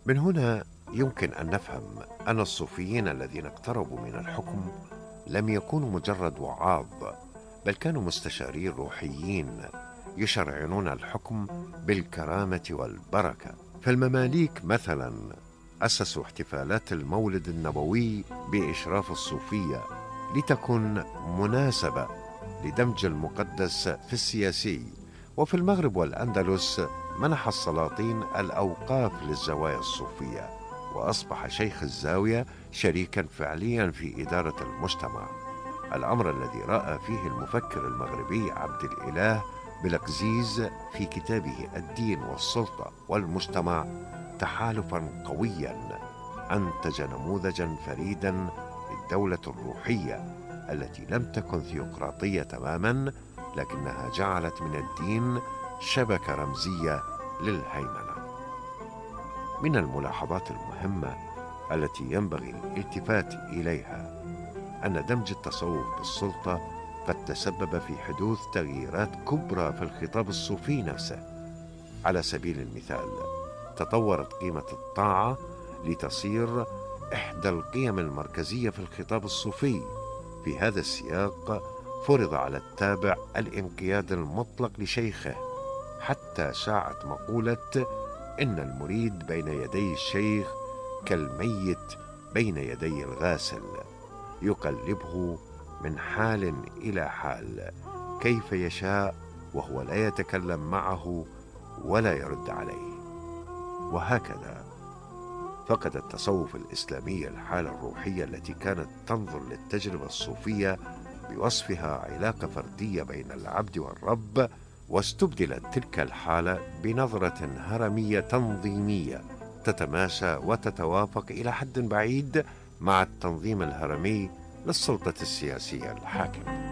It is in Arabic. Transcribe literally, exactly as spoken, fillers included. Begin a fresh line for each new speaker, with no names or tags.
من هنا يمكن أن نفهم أن الصوفيين الذين اقتربوا من الحكم لم يكونوا مجرد وعاظ، بل كانوا مستشارين روحيين يشرعنون الحكم بالكرامة والبركة. فالمماليك مثلا أسسوا احتفالات المولد النبوي بإشراف الصوفية لتكن مناسبة لدمج المقدس في السياسي. وفي المغرب والأندلس منح السلاطين الأوقاف للزوايا الصوفية، وأصبح شيخ الزاوية شريكا فعليا في إدارة المجتمع، الأمر الذي رأى فيه المفكر المغربي عبد الإله بلقزيز في كتابه الدين والسلطة والمجتمع تحالفا قويا أنتج نموذجا فريدا للدولة الروحية التي لم تكن ثيوقراطية تماما، لكنها جعلت من الدين شبكة رمزية للهيمنة. من الملاحظات المهمة التي ينبغي الالتفات إليها أن دمج التصوف بالسلطة قد تسبب في حدوث تغييرات كبرى في الخطاب الصوفي نفسه. على سبيل المثال، تطورت قيمة الطاعة لتصير إحدى القيم المركزية في الخطاب الصوفي. في هذا السياق فرض على التابع الانقياد المطلق لشيخه، حتى شاعت مقولة إن المريد بين يدي الشيخ كالميت بين يدي الغاسل، يقلبه من حال إلى حال كيف يشاء، وهو لا يتكلم معه ولا يرد عليه. وهكذا فقد التصوف الإسلامي الحالة الروحية التي كانت تنظر للتجربة الصوفية بوصفها علاقة فردية بين العبد والرب، واستبدلت تلك الحالة بنظرة هرمية تنظيمية تتماشى وتتوافق إلى حد بعيد مع التنظيم الهرمي للسلطة السياسية الحاكمة.